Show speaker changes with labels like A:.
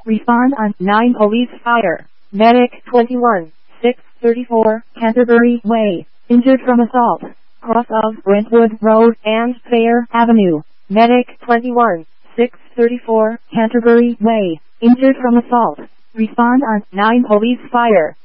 A: Respond on 9 Police Fire. Medic 21, 634, Canterbury Way. Injured from assault. Cross of Brentwood Road and Fair Avenue. Medic 21, 634, Canterbury Way. Injured from assault. Respond on 9 Police Fire.